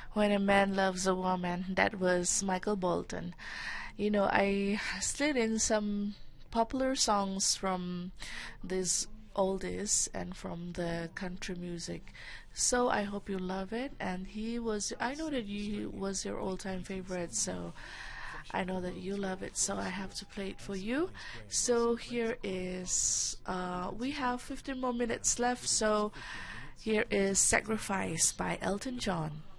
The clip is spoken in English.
When a Man Loves a Woman. That was Michael Bolton. I slid in some popular songs from this oldies and from the country music. So I hope you love it. And I know that he was your all-time favorite, so I know that you love it, so I have to play it for you. So we have 15 more minutes left, so here is Sacrifice by Elton John.